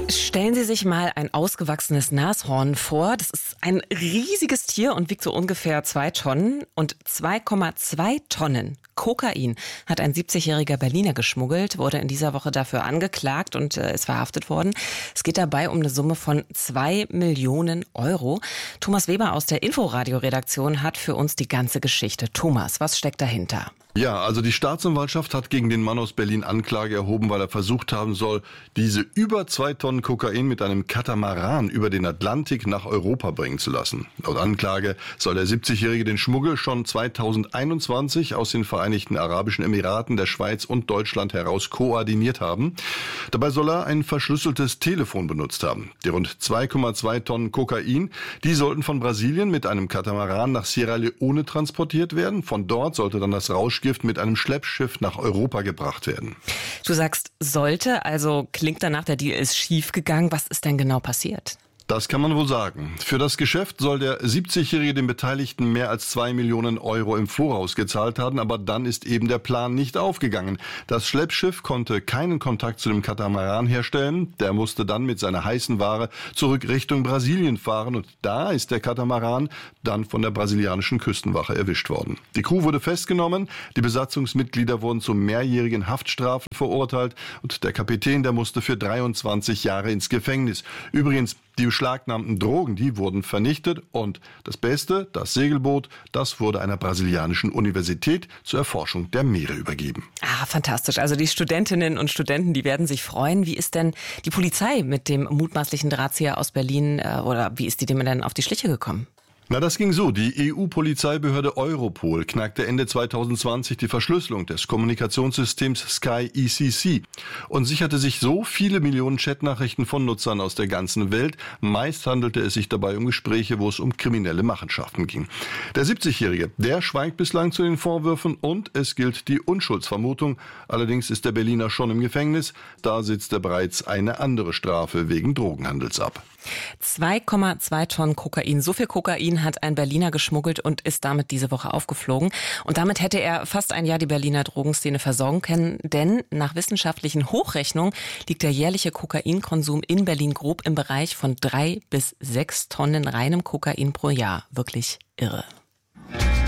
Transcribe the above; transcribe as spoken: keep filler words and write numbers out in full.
Stellen Sie sich mal ein ausgewachsenes Nashorn vor. Das ist ein riesiges Tier und wiegt so ungefähr zwei Tonnen. Und zwei Komma zwei Tonnen Kokain hat ein siebzigjähriger Berliner geschmuggelt, wurde in dieser Woche dafür angeklagt und äh, ist verhaftet worden. Es geht dabei um eine Summe von zwei Millionen Euro. Thomas Weber aus der Inforadio-Redaktion hat für uns die ganze Geschichte. Thomas, was steckt dahinter? Ja, also die Staatsanwaltschaft hat gegen den Mann aus Berlin Anklage erhoben, weil er versucht haben soll, diese über zwei Tonnen Kokain mit einem Katamaran über den Atlantik nach Europa bringen zu lassen. Laut Anklage soll der siebzigjährige den Schmuggel schon zweitausendeinundzwanzig aus den Vereinigten Arabischen Emiraten, der Schweiz und Deutschland heraus koordiniert haben. Dabei soll er ein verschlüsseltes Telefon benutzt haben. Die rund zwei Komma zwei Tonnen Kokain, die sollten von Brasilien mit einem Katamaran nach Sierra Leone transportiert werden. Von dort sollte dann das Rauschgift mit einem Schleppschiff nach Europa gebracht werden. Du sagst sollte, also klingt danach, der Deal ist schief gegangen. Was ist denn genau passiert? Das kann man wohl sagen. Für das Geschäft soll der siebzigjährige den Beteiligten mehr als zwei Millionen Euro im Voraus gezahlt haben, aber dann ist eben der Plan nicht aufgegangen. Das Schleppschiff konnte keinen Kontakt zu dem Katamaran herstellen. Der musste dann mit seiner heißen Ware zurück Richtung Brasilien fahren und da ist der Katamaran dann von der brasilianischen Küstenwache erwischt worden. Die Crew wurde festgenommen, die Besatzungsmitglieder wurden zu mehrjährigen Haftstrafen verurteilt und der Kapitän, der musste für dreiundzwanzig Jahre ins Gefängnis. Übrigens, die beschlagnahmten Drogen, die wurden vernichtet und das Beste, das Segelboot, das wurde einer brasilianischen Universität zur Erforschung der Meere übergeben. Ah, fantastisch. Also die Studentinnen und Studenten, die werden sich freuen. Wie ist denn die Polizei mit dem mutmaßlichen Drahtzieher aus Berlin äh, oder wie ist die dem denn auf die Schliche gekommen? Na, das ging so. Die E U-Polizeibehörde Europol knackte Ende zweitausendzwanzig die Verschlüsselung des Kommunikationssystems Sky E C C und sicherte sich so viele Millionen Chatnachrichten von Nutzern aus der ganzen Welt. Meist handelte es sich dabei um Gespräche, wo es um kriminelle Machenschaften ging. Der siebzigjährige, der schweigt bislang zu den Vorwürfen und es gilt die Unschuldsvermutung. Allerdings ist der Berliner schon im Gefängnis. Da sitzt er bereits eine andere Strafe wegen Drogenhandels ab. zwei Komma zwei Tonnen Kokain. So viel Kokain hat ein Berliner geschmuggelt und ist damit diese Woche aufgeflogen. Und damit hätte er fast ein Jahr die Berliner Drogenszene versorgen können. Denn nach wissenschaftlichen Hochrechnungen liegt der jährliche Kokainkonsum in Berlin grob im Bereich von drei bis sechs Tonnen reinem Kokain pro Jahr. Wirklich irre.